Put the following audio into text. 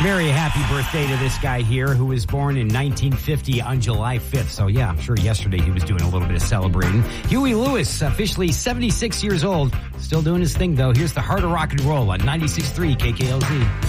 Very happy birthday to this guy here who was born in 1950 on July 5th. So yeah, I'm sure yesterday he was doing a little bit of celebrating. Huey Lewis, officially 76 years old. Still doing his thing though. Here's the Heart of Rock and Roll on 96.3 KKLZ.